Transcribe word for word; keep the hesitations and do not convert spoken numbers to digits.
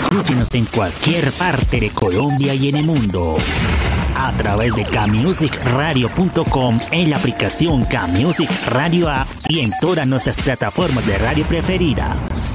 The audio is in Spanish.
Escúchenos en cualquier parte de Colombia y en el mundo a través de camusic radio punto com, en la aplicación Camusic Radio App y en todas nuestras plataformas de radio preferidas.